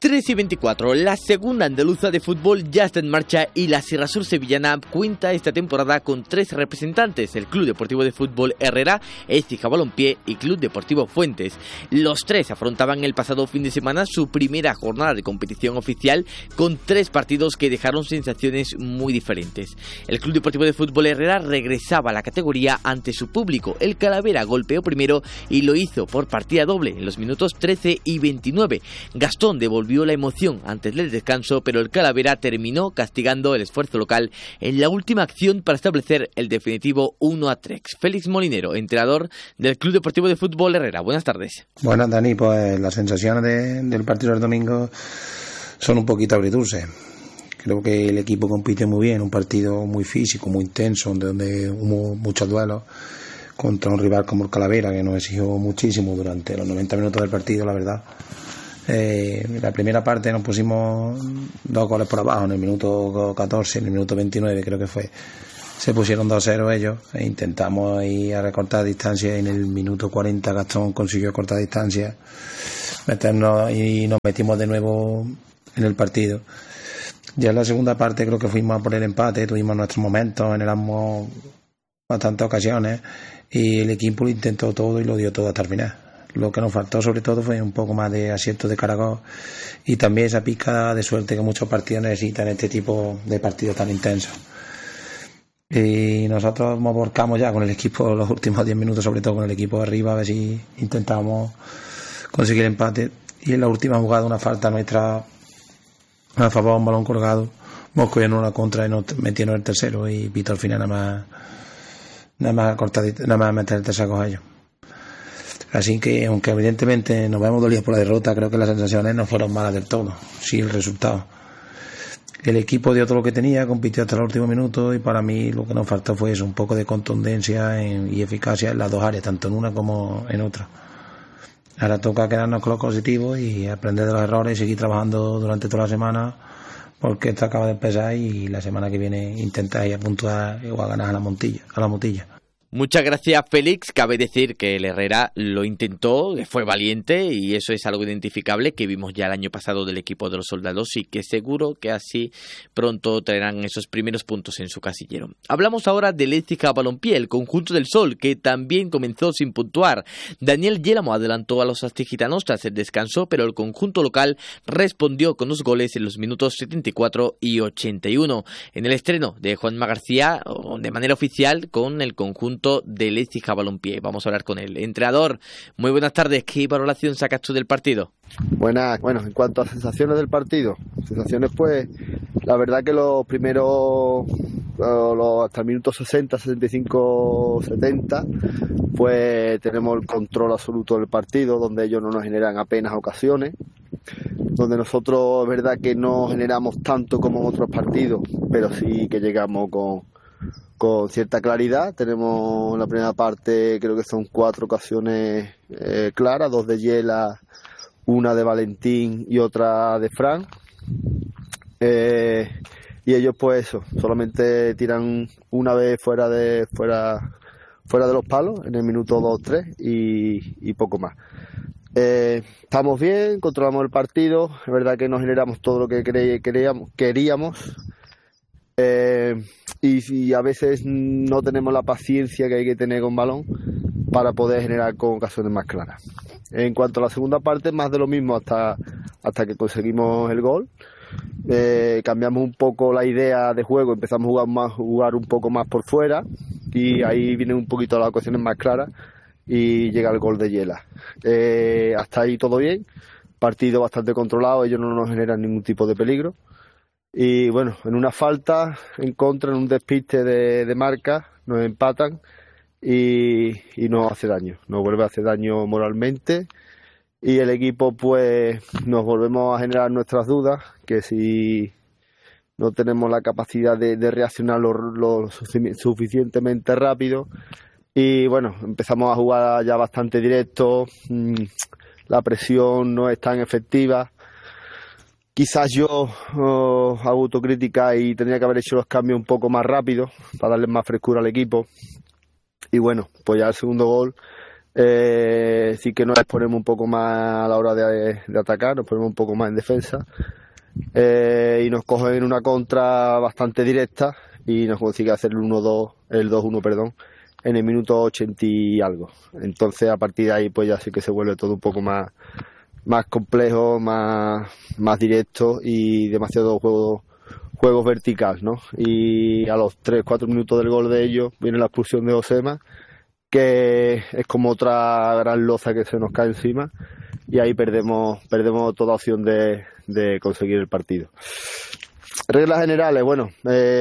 3:24, la segunda andaluza de fútbol ya está en marcha y la Sierra Sur sevillana cuenta esta temporada con 3 representantes: el Club Deportivo de Fútbol Herrera, Écija Balompié y Club Deportivo Fuentes. Los 3 afrontaban el pasado fin de semana su primera jornada de competición oficial con 3 partidos que dejaron sensaciones muy diferentes. El Club Deportivo de Fútbol Herrera regresaba a la categoría ante su público. El Calavera golpeó primero y lo hizo por partida doble en los minutos 13 y 29. Gastón devolvió la emoción antes del descanso, pero el Calavera terminó castigando el esfuerzo local en la última acción para establecer el definitivo 1-3. Félix Molinero, entrenador del Club Deportivo de Fútbol Herrera. Buenas tardes. Buenas, Dani. Pues las sensaciones del partido del domingo son un poquito agridulces. Creo que el equipo compite muy bien, un partido muy físico, muy intenso, donde hubo muchos duelos contra un rival como el Calavera, que nos exigió muchísimo durante los 90 minutos del partido, la verdad. En la primera parte nos pusimos 2 goles por abajo, en el minuto 14, en el minuto 29 creo que fue. Se pusieron 2-0 ellos e intentamos ir a recortar distancia. En el minuto 40 Gastón consiguió cortar distancia, meternos y nos metimos de nuevo en el partido. Ya en la segunda parte creo que fuimos a por el empate, tuvimos nuestros momentos, generamos bastantes ocasiones y el equipo lo intentó todo y lo dio todo hasta el final. Lo que nos faltó sobre todo fue un poco más de acierto de cara a gol y también esa pizca de suerte que muchos partidos necesitan en este tipo de partidos tan intensos. Y nosotros nos volcamos ya con el equipo los últimos 10 minutos, sobre todo con el equipo de arriba, a ver si intentamos conseguir el empate. Y en la última jugada, una falta nuestra a favor, un balón colgado, Mosco en una contra y nos metieron el tercero y Pito al final nada más meter el tercer gol a ellos. Así que, aunque evidentemente nos vemos dolidos por la derrota, creo que las sensaciones no fueron malas del todo, sí el resultado. El equipo dio todo lo que tenía, compitió hasta el último minuto y para mí lo que nos faltó fue eso, un poco de contundencia y eficacia en las dos áreas, tanto en una como en otra. Ahora toca quedarnos con lo positivo y aprender de los errores y seguir trabajando durante toda la semana, porque esto acaba de empezar y la semana que viene intentar ir a puntuar o a ganar a la Motilla. Muchas gracias, Félix. Cabe decir que el Herrera lo intentó, fue valiente y eso es algo identificable que vimos ya el año pasado del equipo de los Soldados y que seguro que así pronto traerán esos primeros puntos en su casillero. Hablamos ahora del Écija Balompié, el conjunto del Sol, que también comenzó sin puntuar. Daniel Yélamo adelantó a los astigitanos tras el descanso, pero el conjunto local respondió con los goles en los minutos 74 y 81. En el estreno de Juanma García, de manera oficial, con el conjunto del Écija Balompié. Vamos a hablar con el entrenador. Muy buenas tardes. ¿Qué valoración sacas tú del partido? Buenas. Bueno, en cuanto a sensaciones del partido, pues la verdad que los primeros hasta el minuto 60, 65, 70 pues tenemos el control absoluto del partido, donde ellos no nos generan apenas ocasiones, donde nosotros es verdad que no generamos tanto como en otros partidos, pero sí que llegamos con cierta claridad. Tenemos en la primera parte, creo que son 4 ocasiones claras, 2 de Yela, una de Valentín y otra de Fran. Y ellos pues eso, solamente tiran una vez fuera de los palos, en el minuto 2-3 y poco más. Estamos bien, controlamos el partido, es verdad que no generamos todo lo que queríamos. Y a veces no tenemos la paciencia que hay que tener con balón para poder generar con ocasiones más claras. En cuanto a la segunda parte, más de lo mismo hasta que conseguimos el gol. Cambiamos un poco la idea de juego, empezamos a jugar un poco más por fuera y ahí vienen un poquito las ocasiones más claras y llega el gol de Yela. Hasta ahí todo bien, partido bastante controlado, ellos no nos generan ningún tipo de peligro. Y bueno, en una falta en contra, en un despiste de marca, nos empatan y nos hace daño, nos vuelve a hacer daño moralmente y el equipo pues nos volvemos a generar nuestras dudas, que si no tenemos la capacidad de reaccionar lo suficientemente rápido y bueno, empezamos a jugar ya bastante directo, la presión no es tan efectiva. Quizás yo hago autocrítica y tendría que haber hecho los cambios un poco más rápido para darle más frescura al equipo. Y bueno, pues ya el segundo gol Sí que nos exponemos un poco más a la hora de atacar, nos ponemos un poco más en defensa, y nos cogen en una contra bastante directa y nos consigue hacer el 2-1, perdón, en el minuto 80 y algo. Entonces a partir de ahí pues ya sí que se vuelve todo un poco más complejo, más directo y demasiado juego vertical, ¿no? Y a los 3-4 minutos del gol de ellos viene la expulsión de Josema, que es como otra gran loza que se nos cae encima, y ahí perdemos toda opción de conseguir el partido. Reglas generales, bueno,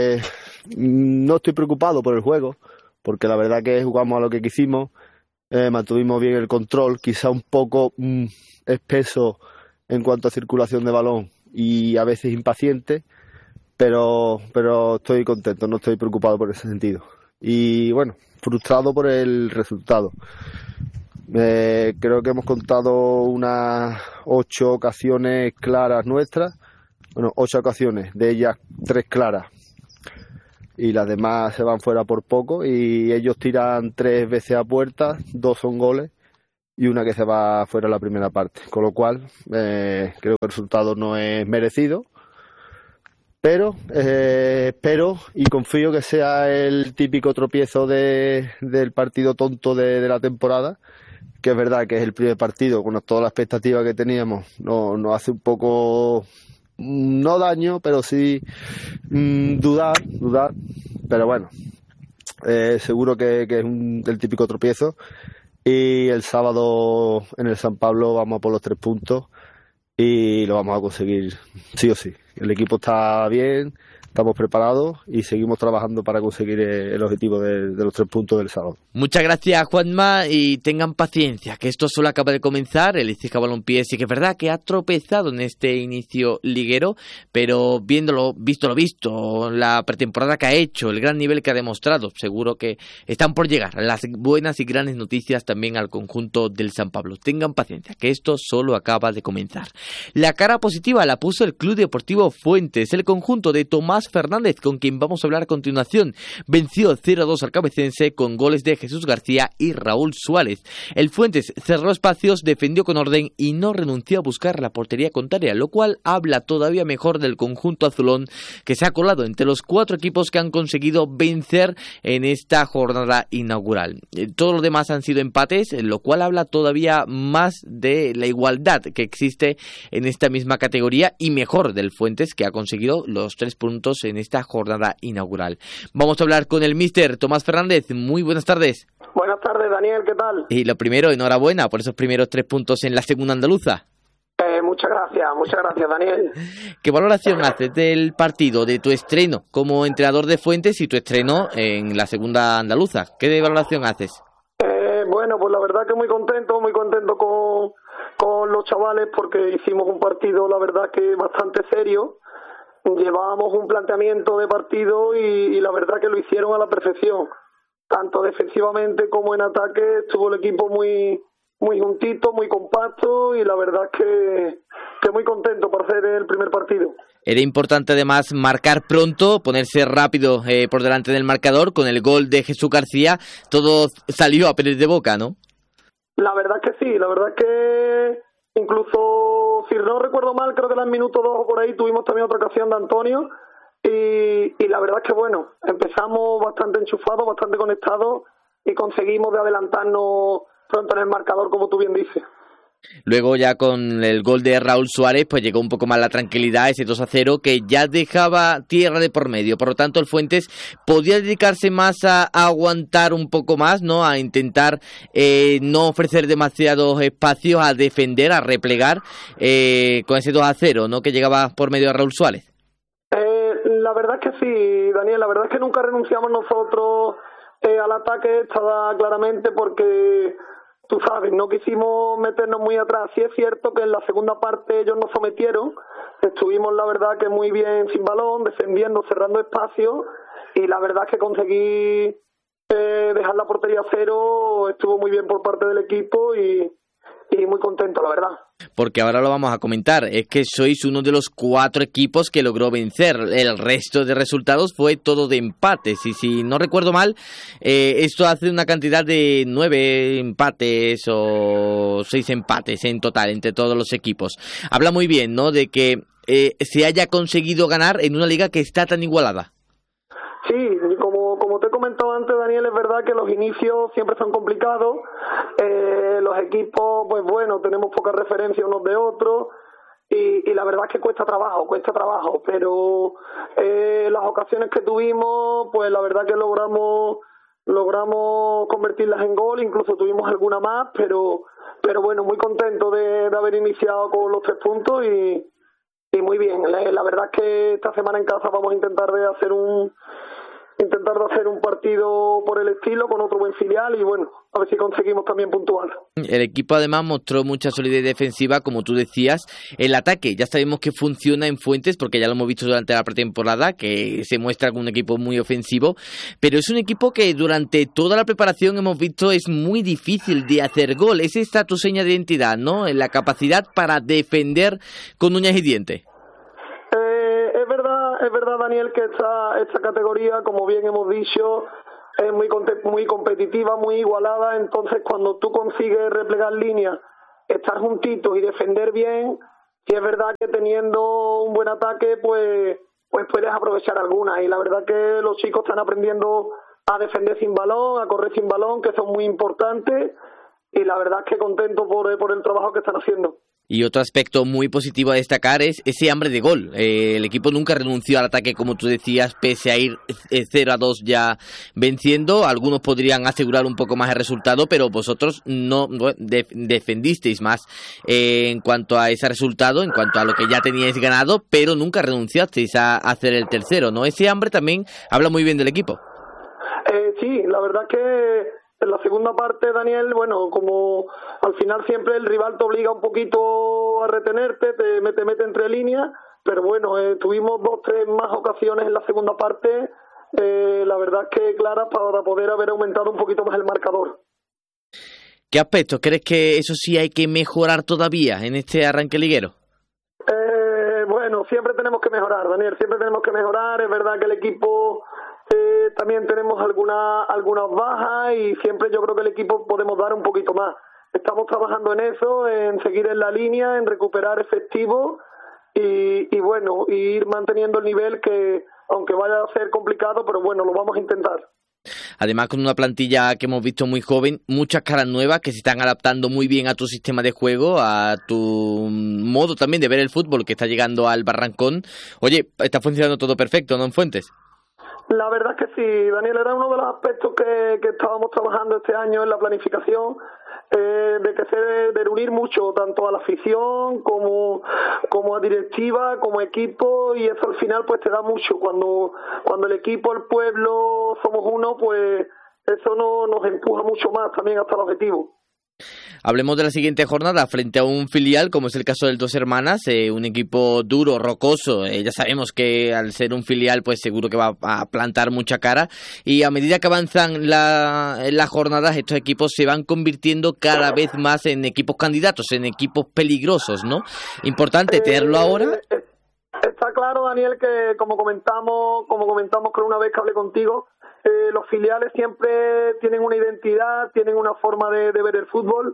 no estoy preocupado por el juego, porque la verdad que jugamos a lo que quisimos, mantuvimos bien el control, quizá un poco espeso en cuanto a circulación de balón y a veces impaciente, pero estoy contento, no estoy preocupado por ese sentido. Y bueno, frustrado por el resultado. Creo que hemos contado unas 8 ocasiones claras nuestras, 8 ocasiones, de ellas 3 claras, y las demás se van fuera por poco, y ellos tiran 3 veces a puerta, 2 son goles y una que se va fuera en la primera parte, con lo cual creo que el resultado no es merecido, pero espero y confío que sea el típico tropiezo del partido tonto de la temporada, que es verdad que es el primer partido, con toda la expectativa que teníamos, nos hace un poco, no daño, pero sí dudar, pero bueno, seguro que es el típico tropiezo, y el sábado en el San Pablo vamos a por los 3 puntos y lo vamos a conseguir sí o sí. El equipo está bien, estamos preparados y seguimos trabajando para conseguir el objetivo de los 3 puntos del sábado. Muchas gracias, Juanma, y tengan paciencia, que esto solo acaba de comenzar. El Écija Balompié sí que es verdad que ha tropezado en este inicio liguero, pero visto lo visto, la pretemporada que ha hecho, el gran nivel que ha demostrado, seguro que están por llegar las buenas y grandes noticias también al conjunto del San Pablo. Tengan paciencia, que esto solo acaba de comenzar. La cara positiva la puso el Club Deportivo Fuentes, el conjunto de Tomás Fernández, con quien vamos a hablar a continuación. Venció 0-2 al Cabecense con goles de Jesús García y Raúl Suárez. El Fuentes cerró espacios, defendió con orden y no renunció a buscar la portería contraria, lo cual habla todavía mejor del conjunto azulón, que se ha colado entre los 4 equipos que han conseguido vencer en esta jornada inaugural. Todos los demás han sido empates, lo cual habla todavía más de la igualdad que existe en esta misma categoría, y mejor del Fuentes, que ha conseguido los 3 puntos en esta jornada inaugural. Vamos a hablar con el míster Tomás Fernández. Muy buenas tardes. Buenas tardes, Daniel, ¿qué tal? Y lo primero, enhorabuena por esos primeros 3 puntos en la segunda andaluza. Muchas gracias, Daniel. ¿Qué valoración haces del partido, de tu estreno como entrenador de Fuentes y tu estreno en la segunda andaluza? ¿Qué valoración haces? Bueno, pues la verdad que muy contento con los chavales, porque hicimos un partido, la verdad que bastante serio. Llevábamos un planteamiento de partido y la verdad que lo hicieron a la perfección. Tanto defensivamente como en ataque estuvo el equipo muy juntito, muy compacto, y la verdad que muy contento por hacer el primer partido. Era importante además marcar pronto, ponerse rápido por delante del marcador. Con el gol de Jesús García todo salió a pedir de boca, ¿no? La verdad que sí, la verdad que incluso, si no recuerdo mal, creo que en el minuto 2 o por ahí tuvimos también otra ocasión de Antonio, y la verdad es que bueno, empezamos bastante enchufados, bastante conectados, y conseguimos de adelantarnos pronto en el marcador, como tú bien dices. Luego ya con el gol de Raúl Suárez pues llegó un poco más la tranquilidad, ese 2-0 que ya dejaba tierra de por medio. Por lo tanto el Fuentes podía dedicarse más a aguantar un poco más, ¿no? A intentar no ofrecer demasiados espacios, a defender, a replegar con ese 2-0, ¿no? Que llegaba por medio de Raúl Suárez. La verdad es que sí, Daniel, la verdad es que nunca renunciamos nosotros al ataque, estaba claramente, porque tú sabes, no quisimos meternos muy atrás. Sí es cierto que en la segunda parte ellos nos sometieron, estuvimos la verdad que muy bien sin balón, defendiendo, cerrando espacios, y la verdad es que conseguí dejar la portería a cero, estuvo muy bien por parte del equipo, y muy contento, la verdad. Porque ahora lo vamos a comentar, es que sois uno de los 4 equipos que logró vencer, el resto de resultados fue todo de empates, y si no recuerdo mal, esto hace una cantidad de 9 empates o 6 empates en total entre todos los equipos. Habla muy bien, ¿no?, de que se haya conseguido ganar en una liga que está tan igualada. Sí, como te he comentado antes, Daniel, es verdad que los inicios siempre son complicados. Los equipos, pues bueno, tenemos poca referencia unos de otros y la verdad es que cuesta trabajo, pero las ocasiones que tuvimos, pues la verdad que logramos convertirlas en gol, incluso tuvimos alguna más, pero bueno, muy contento de haber iniciado con los 3 puntos y muy bien. La verdad es que esta semana en casa vamos a intentar de hacer un partido por el estilo con otro buen filial y bueno, a ver si conseguimos también puntuar. El equipo además mostró mucha solidez defensiva, como tú decías. El ataque ya sabemos que funciona en Fuentes porque ya lo hemos visto durante la pretemporada, que se muestra como un equipo muy ofensivo, pero es un equipo que durante toda la preparación hemos visto es muy difícil de hacer gol. Es esta tu seña de identidad, ¿no?, en la capacidad para defender con uñas y dientes. Es verdad, Daniel, que esta categoría, como bien hemos dicho, es muy competitiva, muy igualada. Entonces, cuando tú consigues replegar líneas, estar juntitos y defender bien, sí es verdad que teniendo un buen ataque, pues puedes aprovechar algunas. Y la verdad que los chicos están aprendiendo a defender sin balón, a correr sin balón, que son muy importantes. Y la verdad es que contento por el trabajo que están haciendo. Y otro aspecto muy positivo a destacar es ese hambre de gol. El equipo nunca renunció al ataque, como tú decías, pese a ir 0-2 ya venciendo. Algunos podrían asegurar un poco más el resultado, pero vosotros no defendisteis más en cuanto a ese resultado, en cuanto a lo que ya teníais ganado, pero nunca renunciasteis a hacer el tercero, ¿no? Ese hambre también habla muy bien del equipo. Sí, la verdad que en la segunda parte, Daniel, bueno, como al final siempre el rival te obliga un poquito a retenerte, te mete entre líneas, pero bueno, tuvimos 2-3 más ocasiones en la segunda parte, la verdad es que claras para poder haber aumentado un poquito más el marcador. ¿Qué aspectos crees que eso sí hay que mejorar todavía en este arranque liguero? Bueno, siempre tenemos que mejorar, Daniel, siempre tenemos que mejorar. Es verdad que el equipo también tenemos algunas bajas y siempre yo creo que el equipo podemos dar un poquito más. Estamos trabajando en eso, en seguir en la línea, en recuperar efectivos y bueno, ir manteniendo el nivel que, aunque vaya a ser complicado, pero bueno, lo vamos a intentar. Además, con una plantilla que hemos visto muy joven, muchas caras nuevas que se están adaptando muy bien a tu sistema de juego, a tu modo también de ver el fútbol que está llegando al Barrancón. Oye, está funcionando todo perfecto, ¿no, en Fuentes? La verdad es que sí, Daniel, era uno de los aspectos que estábamos trabajando este año en la planificación, de unir mucho tanto a la afición como a directiva, como equipo, y eso al final pues te da mucho. Cuando el equipo, el pueblo, somos uno, pues eso nos empuja mucho más también hasta el objetivo. Hablemos de la siguiente jornada frente a un filial, como es el caso del Dos Hermanas, un equipo duro, rocoso. Ya sabemos que al ser un filial, pues seguro que va a plantar mucha cara. Y a medida que avanzan las jornadas, estos equipos se van convirtiendo cada vez más en equipos candidatos, en equipos peligrosos, ¿no? Importante tenerlo ahora. Está claro, Daniel, que como comentamos que una vez que hablé contigo, los filiales siempre tienen una identidad, tienen una forma de ver el fútbol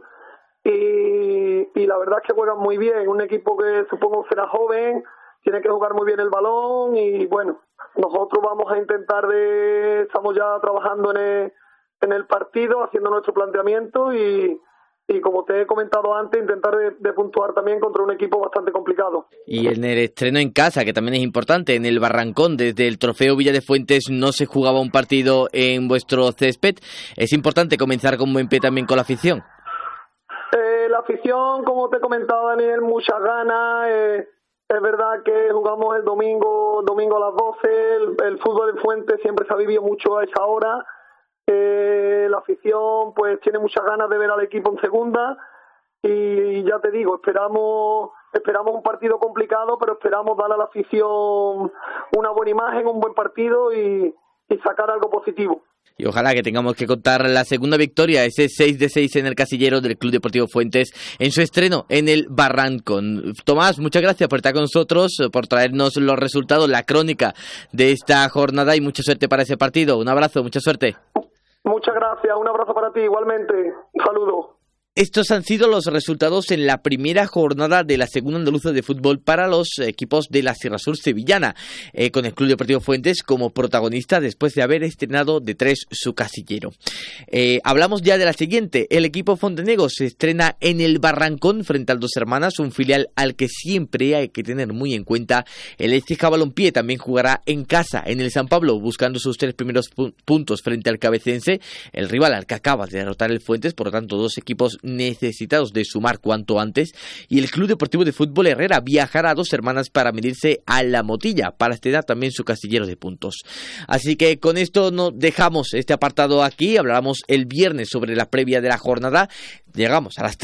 y la verdad es que juegan muy bien. Un equipo que supongo será joven, tiene que jugar muy bien el balón y bueno, nosotros vamos a intentar estamos ya trabajando en el partido, haciendo nuestro planteamiento y como te he comentado antes, intentar de puntuar también contra un equipo bastante complicado. Y en el estreno en casa, que también es importante, en el Barrancón, desde el Trofeo Villa de Fuentes no se jugaba un partido en vuestro césped. Es importante comenzar con buen pie también con la afición. La afición, como te he comentado, Daniel, muchas ganas. Es verdad que jugamos el domingo a las 12. El fútbol en Fuentes siempre se ha vivido mucho a esa hora. La afición pues tiene muchas ganas de ver al equipo en segunda y ya te digo, esperamos un partido complicado, pero esperamos darle a la afición una buena imagen, un buen partido y sacar algo positivo. Y ojalá que tengamos que contar la segunda victoria, ese 6-6 en el casillero del Club Deportivo Fuentes en su estreno en el Barrancón. Tomás, muchas gracias por estar con nosotros, por traernos los resultados, la crónica de esta jornada y mucha suerte para ese partido. Un abrazo, mucha suerte. Muchas gracias, un abrazo para ti igualmente. Un saludo. Estos han sido los resultados en la primera jornada de la segunda andaluza de fútbol para los equipos de la Sierra Sur sevillana, con el Club Deportivo Fuentes como protagonista después de haber estrenado de 3 su casillero. Hablamos ya de la siguiente. El equipo fontanego se estrena en el Barrancón frente al Dos Hermanas, un filial al que siempre hay que tener muy en cuenta. El Écija Balompié también jugará en casa en el San Pablo, buscando sus 3 primeros puntos frente al Cabecense, el rival al que acaba de derrotar el Fuentes. Por lo tanto, dos equipos necesitados de sumar cuanto antes, y el Club Deportivo de Fútbol Herrera viajará a Dos Hermanas para medirse a La Motilla, para estrenar también su casillero de puntos. Así que con esto no dejamos este apartado aquí. Hablaremos el viernes sobre la previa de la jornada. Llegamos a las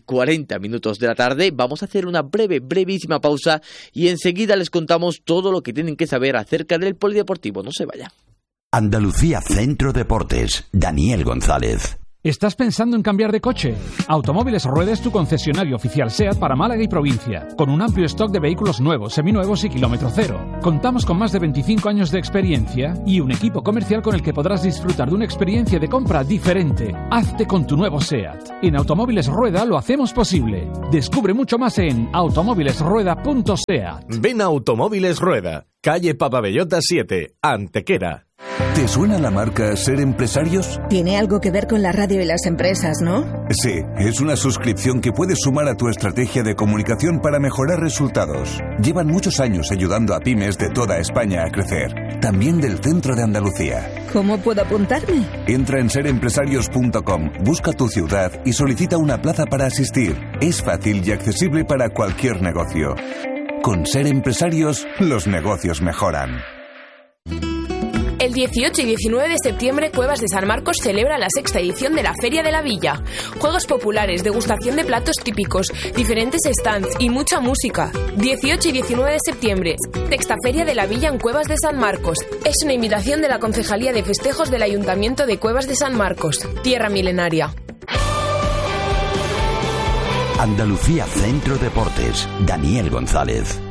3:40 de la tarde. Vamos a hacer una brevísima pausa y enseguida les contamos todo lo que tienen que saber acerca del polideportivo. No se vaya. Andalucía Centro Deportes, Daniel González. ¿Estás pensando en cambiar de coche? Automóviles Rueda es tu concesionario oficial SEAT para Málaga y provincia, con un amplio stock de vehículos nuevos, seminuevos y kilómetro cero. Contamos con más de 25 años de experiencia y un equipo comercial con el que podrás disfrutar de una experiencia de compra diferente. Hazte con tu nuevo SEAT. En Automóviles Rueda lo hacemos posible. Descubre mucho más en automóvilesrueda.seat. Ven a Automóviles Rueda, calle Papabellota 7, Antequera. ¿Te suena la marca Ser Empresarios? Tiene algo que ver con la radio y las empresas, ¿no? Sí, es una suscripción que puedes sumar a tu estrategia de comunicación para mejorar resultados. Llevan muchos años ayudando a pymes de toda España a crecer, también del centro de Andalucía. ¿Cómo puedo apuntarme? Entra en serempresarios.com, busca tu ciudad y solicita una plaza para asistir. Es fácil y accesible para cualquier negocio. Con Ser Empresarios, los negocios mejoran. El 18 y 19 de septiembre, Cuevas de San Marcos celebra la 6ª edición de la Feria de la Villa. Juegos populares, degustación de platos típicos, diferentes stands y mucha música. 18 y 19 de septiembre, 6ª Feria de la Villa en Cuevas de San Marcos. Es una invitación de la Concejalía de Festejos del Ayuntamiento de Cuevas de San Marcos, tierra milenaria. Andalucía Centro Deportes, Daniel González.